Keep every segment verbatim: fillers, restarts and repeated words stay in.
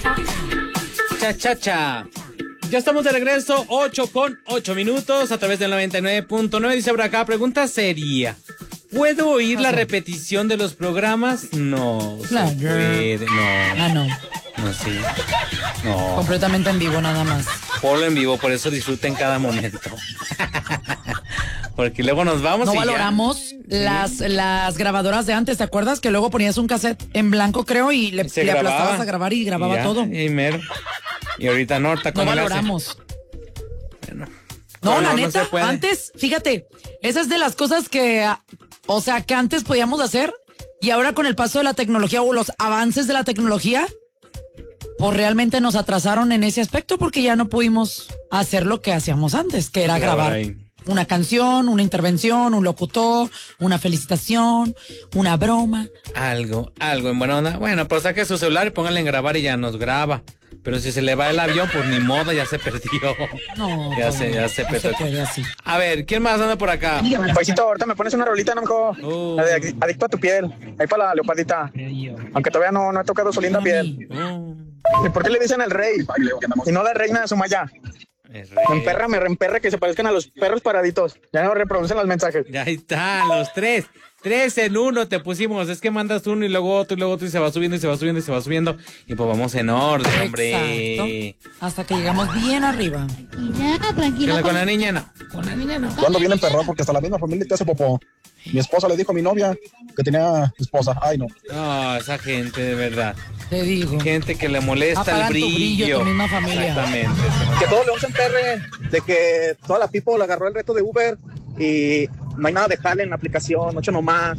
Cha, cha, cha. Ya estamos de regreso, ocho con ocho minutos, a través del noventa y nueve punto nueve. Dice por acá, pregunta seria. ¿Puedo oír la repetición de los programas? No, claro. se puede, no. Ah, no. No, sí. No. Completamente en vivo, nada más. Ponlo en vivo, por eso disfruten cada momento. Porque luego nos vamos no y valoramos ya. las, ¿Sí? las grabadoras de antes, ¿te acuerdas? Que luego ponías un cassette en blanco, creo, y le, le aplastabas a grabar y grababa y ya, todo. Y, mero. Y ahorita no, ahorita no valoramos. Bueno, no, no, la no, neta, no antes, fíjate, esa es de las cosas que, o sea, que antes podíamos hacer y ahora con el paso de la tecnología o los avances de la tecnología, pues realmente nos atrasaron en ese aspecto porque ya no pudimos hacer lo que hacíamos antes, que era grabar una canción, una intervención, un locutor, una felicitación, una broma. Algo, algo en buena onda. Bueno, pues saque su celular y póngale en grabar y ya nos graba. Pero si se le va el avión, pues ni modo, ya se perdió. No, ya se, ya se no perdió. se puede así. A ver, ¿quién más anda por acá? Paisito, ahorita me pones una rolita, ¿no, mijo? Uh. La de Adicto a tu piel. Ahí para la leopardita. Aunque todavía no, no he tocado su linda piel. Uh. ¿Y por qué le dicen el rey? Y no la reina de Sumaya. Me emperra, me reemperra que se parezcan a los perros paraditos. Ya no reproducen los mensajes. Ya están los tres. Tres en uno te pusimos. Es que mandas uno y luego otro y luego otro y se va subiendo y se va subiendo y se va subiendo. Y pues vamos en orden, hombre. Exacto. Hasta que llegamos bien arriba. Ya, tranquilo. Con la niña no. Con la niña no. Cuando viene perro, porque hasta la misma familia te hace popó. Mi esposa le dijo a mi novia que tenía esposa. Ay, no. No, esa gente, de verdad. Te digo. Gente que le molesta Apagan el brillo. Tu brillo, tu misma familia. Exactamente. Que todo León se emperre de que toda la people agarró el reto de Uber y no hay nada de jale en la aplicación, ocho nomás.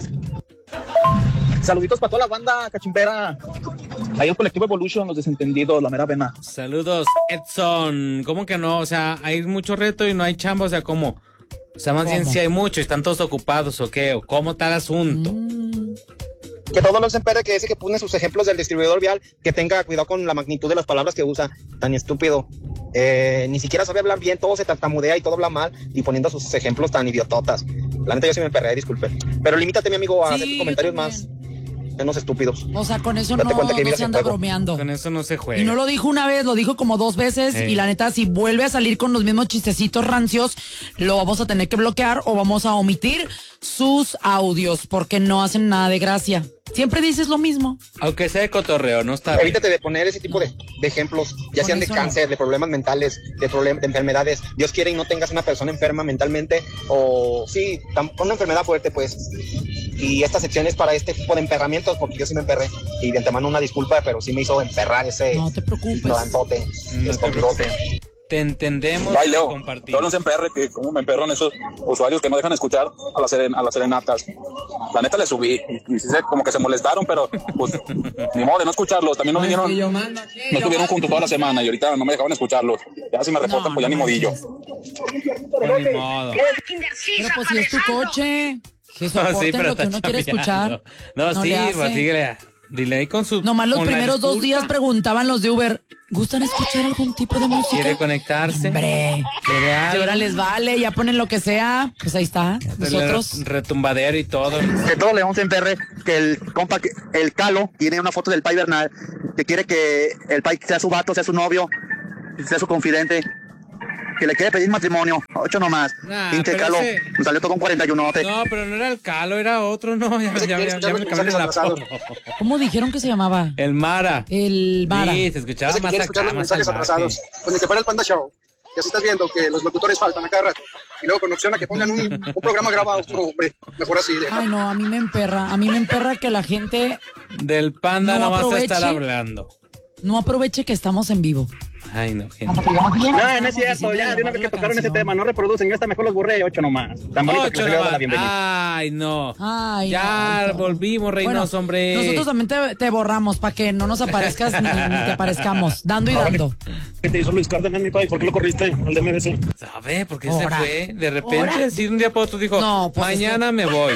Saluditos para toda la banda cachimbera. Hay un colectivo Evolution, los desentendidos, la mera vena. Saludos, Edson. ¿Cómo que no? O sea, hay mucho reto y no hay chamba, o sea, ¿cómo? O sea, más bien si hay mucho, están todos ocupados, ¿o qué? ¿O cómo está el asunto? Mm. Que todo León se emperre, que ese que pone sus ejemplos del distribuidor vial, que tenga cuidado con la magnitud de las palabras que usa, tan estúpido. Eh, ni siquiera sabe hablar bien, todo se tartamudea y todo habla mal, y poniendo sus ejemplos tan idiototas. La neta yo sí me emperré, disculpe. Pero limítate, mi amigo, a Sí, hacer tus comentarios más menos estúpidos. O sea, con eso Date no, cuenta que no vives se en anda juego. bromeando. Con eso no se juega. Y no lo dijo una vez, lo dijo como dos veces. Sí. Y la neta, si vuelve a salir con los mismos chistecitos rancios, lo vamos a tener que bloquear o vamos a omitir sus audios porque no hacen nada de gracia. Siempre dices lo mismo. Aunque sea de cotorreo, no está bien. Evítate de poner ese tipo de, de ejemplos, ya Con sean de eso cáncer, no. de problemas mentales, de, problem- de enfermedades. Dios quiere y no tengas una persona enferma mentalmente o, sí, tam- una enfermedad fuerte, pues. Y esta sección es para este tipo de emperramientos, porque yo sí me emperré. Y de antemano una disculpa, pero sí me hizo emperrar ese No te preocupes. ignorantote, No te escondidote. Te entendemos. Ay, Leo, compartir. yo no sé en P R que cómo me emperran esos usuarios que no dejan escuchar a las, seren, a las serenatas. La neta le subí y, y sí se, como que se molestaron, pero pues ni modo de no escucharlos. También no vinieron, no estuvieron juntos toda la semana y ahorita no me dejaban escucharlos. Ya si me reportan, No, pues ya no ni modillo. No, ni modo. Pero pues si es tu coche, que No, soporten sí, pero lo está que uno quiere chambeando. escuchar. No, No sí, le hace. pues síguele. Dile ahí con su. Nomás los con la primeros dos disculpa. días preguntaban los de Uber, ¿gustan escuchar algún tipo de música? ¿Quiere conectarse? Hombre, ¿Quiere y algo? ahora les vale, ya ponen lo que sea, pues ahí está, nosotros. Retumbadero y todo. Que todo León se emperre, que el compa, que el Calo, tiene una foto del Pai Bernal, que quiere que el Pai sea su vato, sea su novio, sea su confidente, que le quiere pedir matrimonio, ocho nomás. Nah, Pinche pero Calo, ese- me salió todo un cuarenta y uno. No, pero no era el Calo, era otro, no. Ya, ya, ya, ya me cambié la foto. ¿Cómo dijeron que se llamaba? El Mara. El Mara. Sí, se escuchaba Ese que más quiere acá, escuchar los más mensajes salvaje. atrasados. Pues ni que fuera el Panda Show. Y así estás viendo que los locutores faltan a cada rato. Y luego con opción a que pongan un, un programa grabado, hombre, mejor así. Deja. Ay, no, a mí me emperra, a mí me emperra que la gente Del Panda No no, vas a aproveche. estar hablando. no aproveche que estamos en vivo. Ay, no, gente. No, no es cierto, ya de una vez que tocaron ese tema, no reproducen, esta mejor los borré, ocho nomás. Tan bonito que Ocho les había dado nomás. la bienvenida. Ay, no. Ay, ya no, volvimos, reinos, Bueno, hombre. Nosotros también te, te borramos para que no nos aparezcas ni, ni te aparezcamos, dando y dando. ¿Qué te hizo Luis Cárdenas, mi país? ¿Por qué lo corriste al D M V C? ¿Sabe? ¿Por qué Ahora. se fue? De repente, Ahora. sí, un día para otro dijo, No, pues mañana es me voy.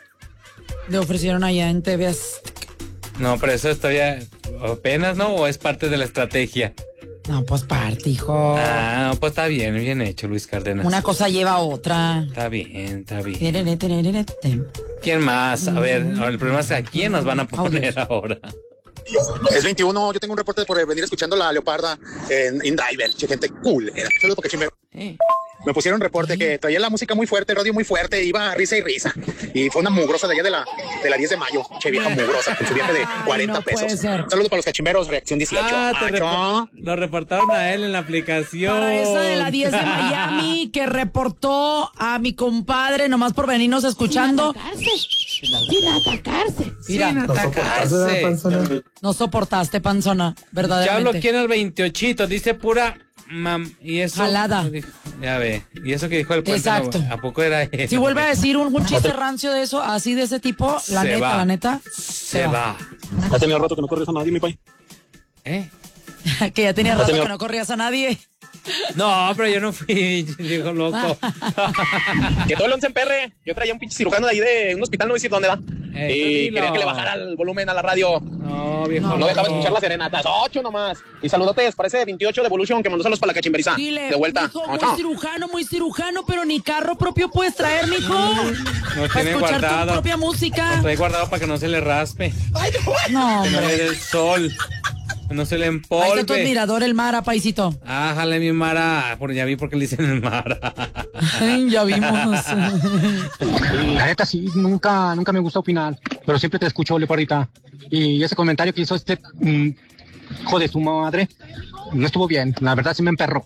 Le ofrecieron allá en T V Azteca. No, pero eso todavía apenas, ¿no? ¿O es parte de la estrategia? No, pues parte, hijo. Ah, no, pues está bien, bien hecho, Luis Cárdenas. Una cosa lleva a otra. Está bien, está bien. Tereré, tereré, tem. ¿Quién más? A ver, ahora el problema es a quién nos van a poner Audios. ahora. Es veintiuno, yo tengo un reporte por venir escuchando la Leoparda en InDriver. Che, gente cool. Saludos porque chimero. Eh. Me pusieron un reporte que traía la música muy fuerte, el radio muy fuerte, iba a risa y risa. Y fue una mugrosa de allá de la, de la diez de mayo. Che, vieja mugrosa, con su viaje de cuarenta no pesos. Saludos para los cachimberos, reacción dieciocho. Ah, te report, lo reportaron a él en la aplicación. Para esa de la diez de Miami que reportó a mi compadre nomás por venirnos escuchando. Sin atacarse. Sin atacarse. Sin atacarse. No soportaste, panzona, verdaderamente. Ya bloqueé en el veintiocho, dice pura mam. Y eso. Jalada. Ya ve. Y eso que dijo el puente. Exacto. No, ¿a poco era él? Si vuelve a decir un, un chiste rancio de eso, así de ese tipo, la se neta, va. la neta. Se, se va. va. Ya tenía rato que no corres a nadie, mi pay. ¿Eh? Que ya tenía rato tenía... que no corrías a nadie. No, pero yo no fui, dijo loco. Que todo el once en P R. Yo traía un pinche cirujano de ahí de un hospital, no voy a decir dónde va. Ey, y quería que le bajara el volumen a la radio. No, viejo. No, no no dejaba escuchar las serenatas. Ocho nomás. Y saludotes, parece veintiocho de Evolution que mandó saludos para la cachimberiza. Dile, de vuelta. Mijo, muy cirujano, muy cirujano, pero ni carro propio puedes traer, mijo. No para tiene escuchar guardado. tu propia música. Lo trae guardado para que no se le raspe. Ay, no, Que no le hombre. dé el sol. Que no se le Ahí está tu empolve. admirador, el Mara, paisito. Ah, jale mi Mara. Por, ya vi por qué le dicen el Mara. Ay, ya vimos. La neta sí, nunca, nunca me gusta opinar, pero siempre te escucho, Leopardita. Y ese comentario que hizo este mmm, hijo de su madre, no estuvo bien. La verdad sí me emperró.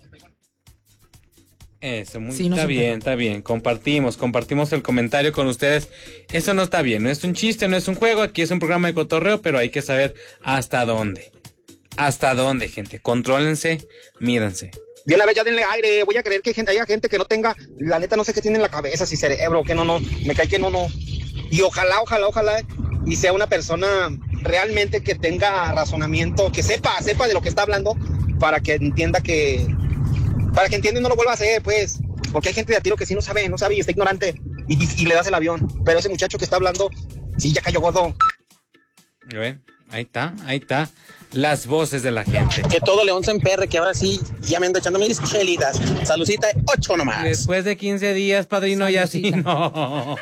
Eso, muy, Sí, no está se bien, puede. está bien. Compartimos, compartimos el comentario con ustedes. Eso no está bien, no es un chiste, no es un juego. Aquí es un programa de cotorreo, pero hay que saber hasta dónde. Hasta dónde, gente. Contrólense, mírense. De una vez ya denle aire. Voy a creer que gente, haya gente que no tenga, la neta no sé qué tiene en la cabeza, si cerebro, que no, no. Me cae que no, no. Y ojalá, ojalá, ojalá, y sea una persona realmente que tenga razonamiento, que sepa, sepa de lo que está hablando, para que entienda que, para que entienda y no lo vuelva a hacer, pues. Porque hay gente de a tiro que sí no sabe, no sabe y está ignorante, y, y, y le das el avión. Pero ese muchacho que está hablando, sí, ya cayó gordo. ¿Ven? Ahí está, ahí está. Las voces de la gente. Que todo León se emperre, que ahora sí ya me ando echando mis chelitas. Salucita, ocho nomás. Después de quince días, padrino, ya sí, no.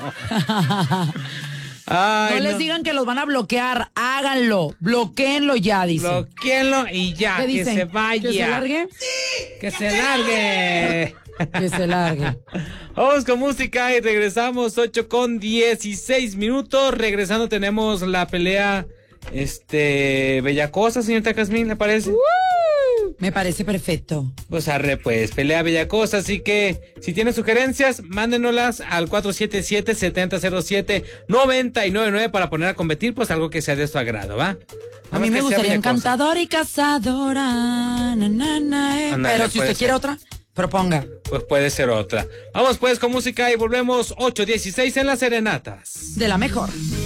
Ay, no les digan que los van a bloquear, háganlo, bloqueenlo ya, dice. Bloqueenlo y ya, ¿Qué que dicen? se vaya. ¿Que se largue? Que se largue. Que se largue. Vamos con música y regresamos, ocho con dieciséis minutos. Regresando tenemos la pelea, este, bellacosa, señorita Casmín, ¿le parece? Uh, me parece perfecto. Pues arre, pues, pelea bellacosa, así que si tienen sugerencias, mándenoslas al cuatro siete siete, siete cero cero siete, nueve nueve nueve para poner a competir, pues algo que sea de su agrado, ¿va? A mí me gustaría encantadora y cazadora, na, na, na, eh. Andale, pero si usted ser. quiere otra, proponga. Pues puede ser otra. Vamos pues con música y volvemos ocho dieciséis en las serenatas. De la mejor.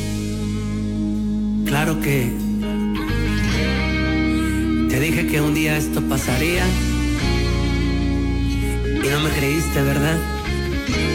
Claro que te dije que un día esto pasaría y no me creíste, ¿verdad?